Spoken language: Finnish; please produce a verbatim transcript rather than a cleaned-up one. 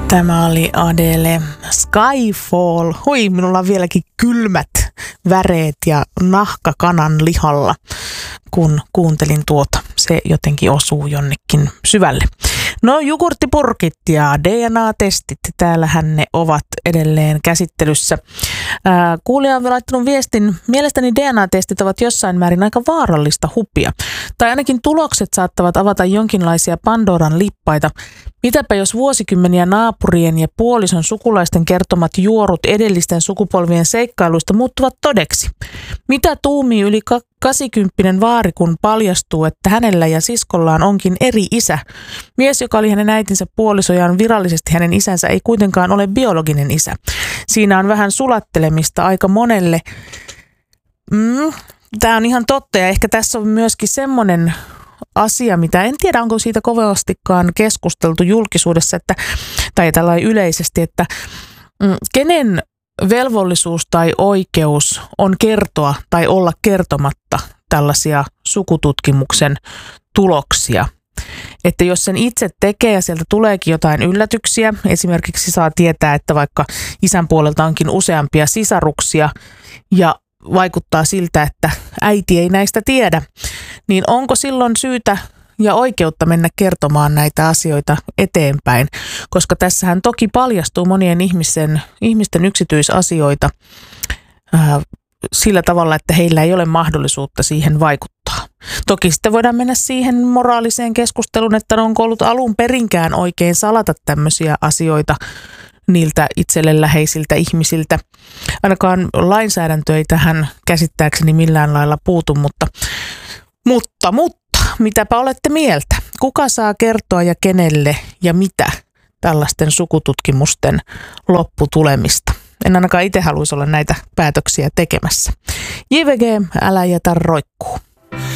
Tämä oli Adele, Skyfall. Hui, minulla on vieläkin kylmät väreet ja nahka kanan lihalla, kun kuuntelin tuota. Se jotenkin osuu jonnekin syvälle. No, jogurttipurkit ja D N A-testit, täällähän ne ovat edelleen käsittelyssä. Ää, kuulija on laittanut viestin, mielestäni D N A-testit ovat jossain määrin aika vaarallista hupia. Tai ainakin tulokset saattavat avata jonkinlaisia Pandoran lippaita. Mitäpä jos vuosikymmeniä naapurien ja puolison sukulaisten kertomat juorut edellisten sukupolvien seikkailuista muuttuvat todeksi? Mitä tuumii yli kasikymppinen vaari, kun paljastuu, että hänellä ja siskollaan onkin eri isä? Mies, joka oli hänen äitinsä puoliso ja on virallisesti hänen isänsä, ei kuitenkaan ole biologinen isä. Siinä on vähän sulattelemista aika monelle. Mm, tämä on ihan totta ja ehkä tässä on myöskin semmoinen asia, mitä en tiedä, onko siitä kovastikaan keskusteltu julkisuudessa että, tai tällainen yleisesti, että mm, kenen velvollisuus tai oikeus on kertoa tai olla kertomatta tällaisia sukututkimuksen tuloksia. Että jos sen itse tekee ja sieltä tuleekin jotain yllätyksiä, esimerkiksi saa tietää, että vaikka isän puolelta onkin useampia sisaruksia ja vaikuttaa siltä, että äiti ei näistä tiedä, niin onko silloin syytä ja oikeutta mennä kertomaan näitä asioita eteenpäin? Koska tässähän toki paljastuu monien ihmisten, ihmisten yksityisasioita ää, sillä tavalla, että heillä ei ole mahdollisuutta siihen vaikuttaa. Toki sitten voidaan mennä siihen moraaliseen keskusteluun, että onko ollut alun perinkään oikein salata tämmöisiä asioita niiltä itselle läheisiltä ihmisiltä. Ainakaan lainsäädäntö ei tähän käsittääkseni millään lailla puutu, mutta, mutta, mutta mitäpä olette mieltä? Kuka saa kertoa ja kenelle ja mitä tällaisten sukututkimusten lopputulemista? En ainakaan itse haluaisi olla näitä päätöksiä tekemässä. J V G, älä jätä roikkuu.